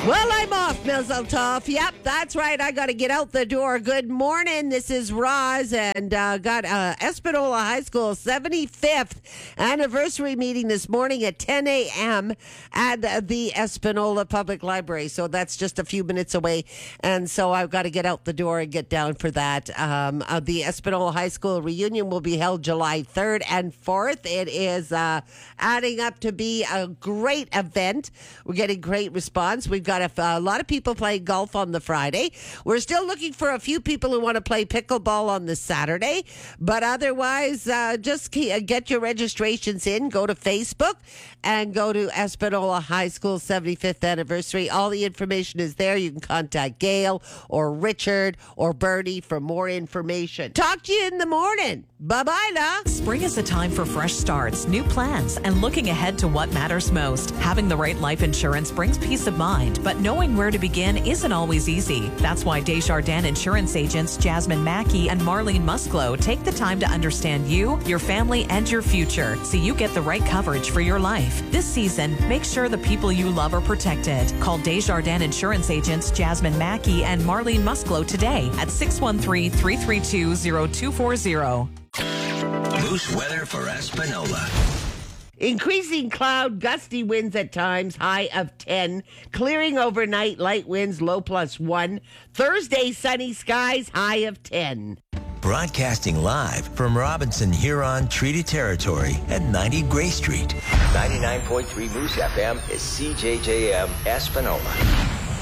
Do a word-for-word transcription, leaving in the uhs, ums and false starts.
Well, I'm off, Mistletoe. Yep, that's right. I got to get out the door. Good morning. This is Roz, and uh, got uh, Espanola High School seventy-fifth anniversary meeting this morning at ten a.m. at the Espanola Public Library. So that's just a few minutes away, and so I've got to get out the door and get down for that. Um, uh, the Espanola High School reunion will be held July third and fourth. It is uh, adding up to be a great event. We're getting great response. We've got a, a lot of people playing golf on the Friday. We're still looking for a few people who want to play pickleball on the Saturday. But otherwise, uh, just get your registrations in. Go to Facebook and go to Espanola High School seventy-fifth anniversary. All the information is there. You can contact Gail or Richard or Bernie for more information. Talk to you in the morning. Bye-bye now. Spring is a time for fresh starts, new plans, and looking ahead to what matters most. Having the right life insurance brings peace of mind, but knowing where to begin isn't always easy. That's why Desjardins Insurance agents Jasmine Mackey and Marlene Musclo take the time to understand you, your family, and your future so you get the right coverage for your life. This season, make sure the people you love are protected. Call Desjardins Insurance agents Jasmine Mackey and Marlene Musclo today at six one three, three three two, zero two four zero. Moose weather for Espanola. Increasing cloud, gusty winds at times, high of ten. Clearing overnight, light winds, low plus one. Thursday, sunny skies, high of ten. Broadcasting live from Robinson Huron Treaty Territory at ninety Gray Street. ninety-nine point three Moose F M is C J J M Espanola.